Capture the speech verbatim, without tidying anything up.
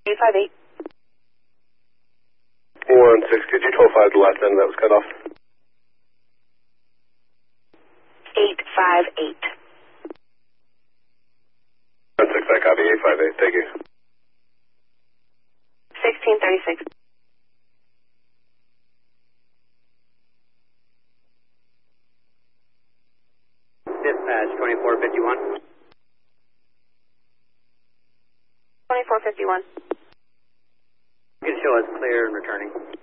eight five eight. one six, could you twelve five the last end that was cut off? eight five eight. one six, I copy, eight five eight, thank you. sixteen thirty-six. Dispatch twenty-four fifty-one. twenty-four fifty-one. You can show us clear and returning.